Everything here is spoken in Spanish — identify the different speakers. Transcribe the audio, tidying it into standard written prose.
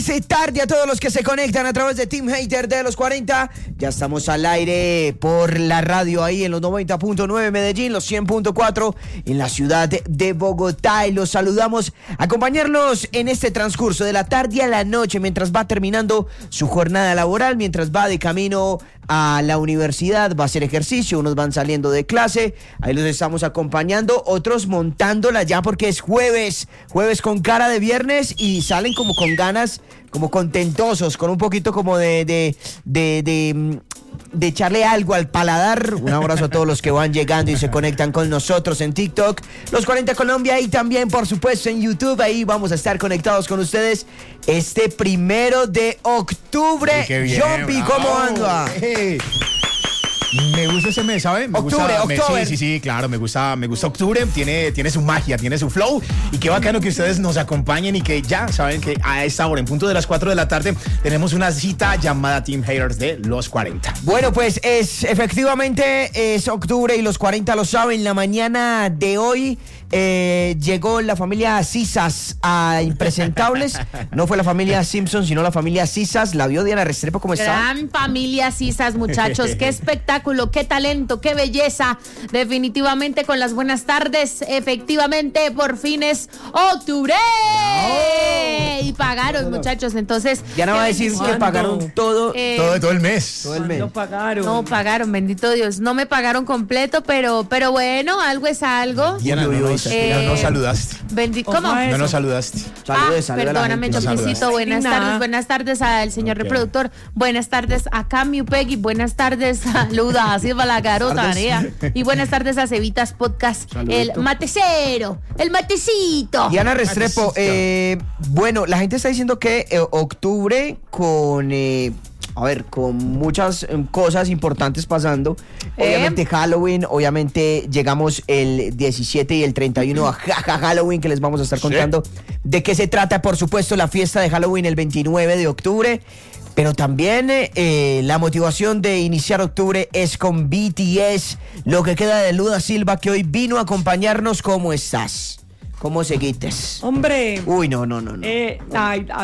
Speaker 1: Tarde a todos los que se conectan a través de Team Hater de los 40. Ya estamos al aire por la radio ahí en los 90.9 Medellín, los 100.4 en la ciudad de Bogotá. Y los saludamos a acompañarlos en este transcurso de la tarde a la noche mientras va terminando su jornada laboral, mientras va de camino a la universidad, va a hacer ejercicio, unos van saliendo de clase, ahí los estamos acompañando, otros montándola ya porque es jueves con cara de viernes y salen como con ganas, como contentosos, con un poquito como de echarle algo al paladar. Un abrazo a todos los que van llegando y se conectan con nosotros en TikTok, Los 40 Colombia, y también por supuesto en YouTube. Ahí vamos a estar conectados con ustedes este 1 de octubre. Jumpy, ¿cómo anda?
Speaker 2: Hey. Me gusta ese mes, ¿sabes?
Speaker 1: Octubre.
Speaker 2: Sí, claro, me gusta octubre, tiene su magia, tiene su flow, y qué bacano que ustedes nos acompañen y que ya saben que a esta hora, en punto de las 4 de la tarde, tenemos una cita llamada Team Haters de los 40.
Speaker 1: Bueno, pues efectivamente es octubre y los 40 lo saben. La mañana de hoy llegó la familia Sisas a Impresentables. No fue la familia Simpson, sino la familia Sisas. ¿La vio Diana Restrepo? ¿Cómo está?
Speaker 3: Gran familia Sisas, muchachos. Qué espectáculo, qué talento, qué belleza. Definitivamente con las buenas tardes. Efectivamente, por fin es octubre. ¡Oh! Y pagaron, muchachos. Entonces,
Speaker 1: Diana va a decir que pagaron todo
Speaker 2: el mes.
Speaker 1: Todo el mes.
Speaker 3: No pagaron, bendito Dios. No me pagaron completo, pero bueno, algo es algo.
Speaker 2: Diana, no nos saludaste.
Speaker 3: ¿Cómo?
Speaker 2: No nos saludaste.
Speaker 3: Perdóname, Choquicito. Buenas tardes al señor reproductor. Buenas tardes a Cami Upegui. Buenas tardes a Luda Silva la Garotarea. Y buenas tardes a Cevitas Podcast.
Speaker 1: Saludito.
Speaker 3: El matecero, el matecito.
Speaker 1: Diana Restrepo, bueno, la gente está diciendo que octubre con muchas cosas importantes pasando. Obviamente Halloween, obviamente llegamos el 17 y el 31 a Halloween, que les vamos a estar contando de qué se trata. Por supuesto, la fiesta de Halloween el 29 de octubre. Pero también la motivación de iniciar octubre es con BTS. Lo que queda de Luda Silva, que hoy vino a acompañarnos. ¿Cómo estás? ¿Cómo seguites?
Speaker 4: Hombre.
Speaker 1: Uy, no.